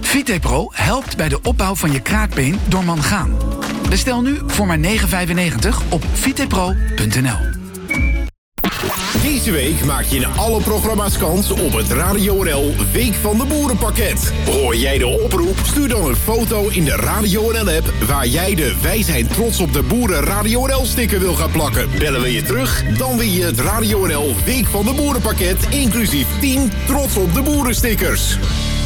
Vitepro helpt bij de opbouw van je kraakbeen door mangaan. Bestel nu voor maar €9,95 op vitepro.nl. Deze week maak je in alle programma's kans op het Radio NL Week van de Boerenpakket. Hoor jij de oproep? Stuur dan een foto in de Radio NL-app waar jij de Wij zijn trots op de boeren Radio NL-sticker wil gaan plakken. Bellen we je terug? Dan win je het Radio NL Week van de Boerenpakket, inclusief 10 trots op de boeren stickers.